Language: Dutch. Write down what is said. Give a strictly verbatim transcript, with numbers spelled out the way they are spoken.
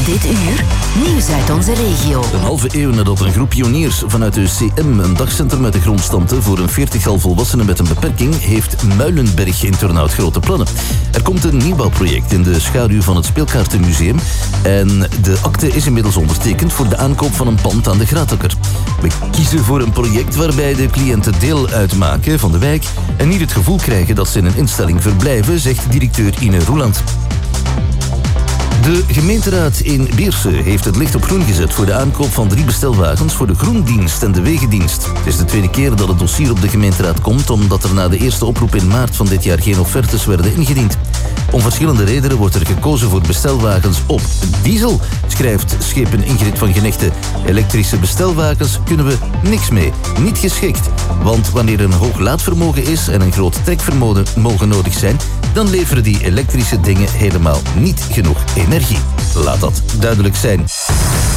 Dit uur, nieuws uit onze regio. Een halve eeuw nadat een groep pioniers vanuit de C M een dagcentrum uit de grond stampte voor een veertigtal volwassenen met een beperking, heeft Muilenberg in Turnhout grote plannen. Er komt een nieuwbouwproject in de schaduw van het Speelkaartenmuseum en de akte is inmiddels ondertekend voor de aankoop van een pand aan de Graatakker. We kiezen voor een project waarbij de cliënten deel uitmaken van de wijk en niet het gevoel krijgen dat ze in een instelling verblijven, zegt directeur Ine Roeland. De gemeenteraad in Beerse heeft het licht op groen gezet voor de aankoop van drie bestelwagens voor de groendienst en de wegendienst. Het is de tweede keer dat het dossier op de gemeenteraad komt, omdat er na de eerste oproep in maart van dit jaar geen offertes werden ingediend. Om verschillende redenen wordt er gekozen voor bestelwagens op diesel, schrijft schepen Ingrid van Genechte. Elektrische bestelwagens kunnen we niks mee. Niet geschikt. Want wanneer er een hoog laadvermogen is en een groot trekvermogen nodig zijn, dan leveren die elektrische dingen helemaal niet genoeg energie. Laat dat duidelijk zijn.